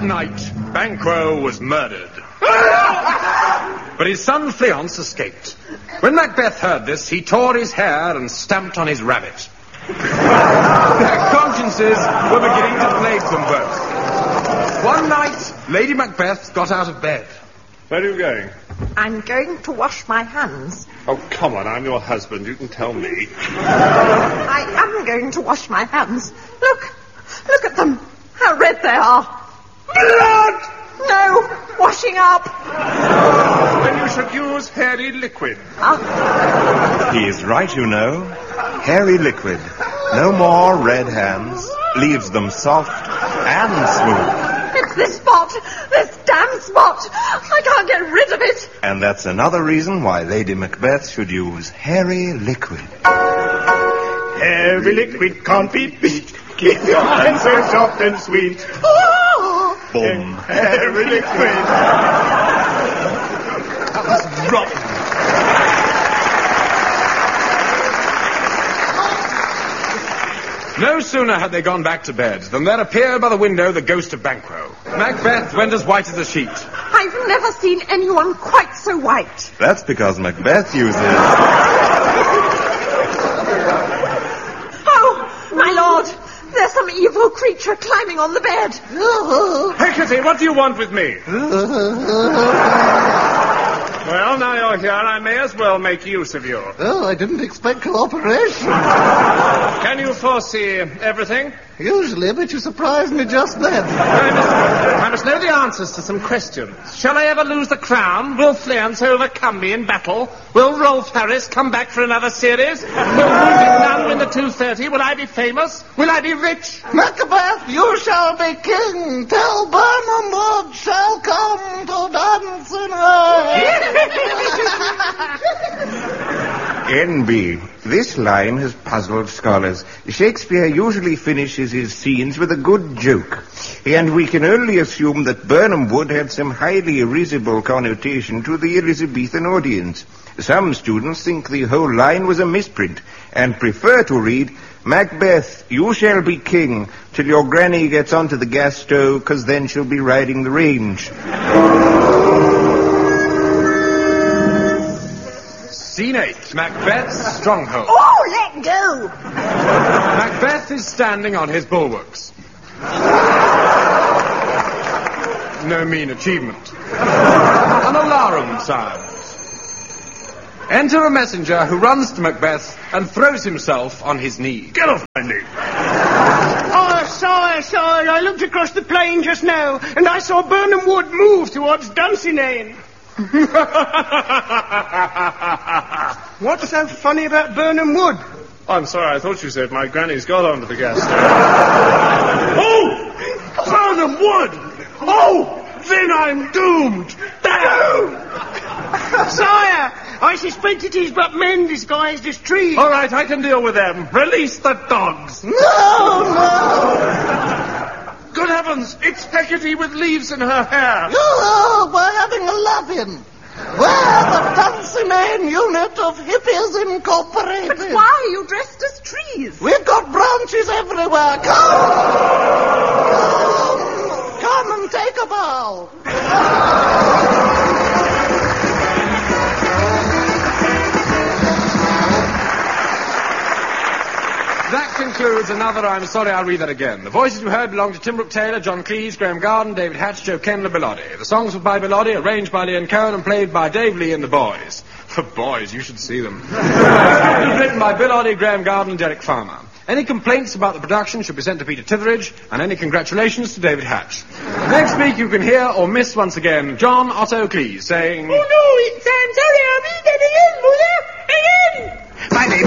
That night, Banquo was murdered. But his son Fleance escaped. When Macbeth heard this, he tore his hair and stamped on his rabbit. Their consciences were beginning to plague them both. One night, Lady Macbeth got out of bed. Where are you going? I'm going to wash my hands. Oh, come on, I'm your husband. You can tell me. I am going to wash my hands. Look at them. How red they are. Blood! No, washing up. Then you should use hairy liquid. He is right, you know. Hairy liquid. No more red hands. Leaves them soft and smooth. It's this spot. This damn spot. I can't get rid of it. And that's another reason why Lady Macbeth should use hairy liquid. Hairy liquid can't be beat. Keep your hands so soft and sweet. Oh. Boom. Hairy liquid. That was rotten. No sooner had they gone back to bed than there appeared by the window the ghost of Banquo. Macbeth went as white as a sheet. I've never seen anyone quite so white. That's because Macbeth uses... Oh, my lord. There's some evil creature climbing on the bed. Hecate, what do you want with me? Well, now you're here, I may as well make use of you. Oh, I didn't expect cooperation. Can you foresee everything? Usually, but you surprised me just then. I must know the answers to some questions. Shall I ever lose the crown? Will Fleance overcome me in battle? Will Rolf Harris come back for another series? Will Wounded Nun win the 2:30? Will I be famous? Will I be rich? Macbeth, you shall be king till Birnam Wood shall come to dance in her. N.B. This line has puzzled scholars. Shakespeare usually finishes his scenes with a good joke, and we can only assume that Birnam Wood had some highly risible connotation to the Elizabethan audience. Some students think the whole line was a misprint, and prefer to read, Macbeth, you shall be king till your granny gets onto the gas stove, 'cause then she'll be riding the range. Scene 8, Macbeth's stronghold. Oh, let go. Macbeth is standing on his bulwarks. No mean achievement. An alarum sounds. Enter a messenger who runs to Macbeth and throws himself on his knee. Get off my knee. Oh, sire, I looked across the plain just now, and I saw Birnam Wood move towards Dunsinane. What's so funny about Birnam Wood? I'm sorry, I thought you said my granny's got onto the gas stove. Oh! Birnam Wood! Oh! Then I'm doomed! Damn! Sire, I suspect it is but men disguised as trees. All right, I can deal with them. Release the dogs. No! Good heavens, it's Hecate with leaves in her hair. Oh, we're having a love-in. We're the Dunsinane unit of Hippies Incorporated. But why are you dressed as trees? We've got branches everywhere. Come and take a bow. That concludes another I'm Sorry, I'll read that again. The voices you heard belong to Tim Brooke Taylor, John Cleese, Graham Garden, David Hatch, Joe Kendall, Bilotti. The songs were by Bilotti, arranged by Leon Cohen and played by Dave Lee and the boys. The boys, you should see them. It was written by Bilotti, Graham Garden and Derek Farmer. Any complaints about the production should be sent to Peter Titheridge, and any congratulations to David Hatch. Next week you can hear or miss once again John Otto Cleese saying... Oh no, it's I'm sorry, I'll read that again, Mother. Again! My name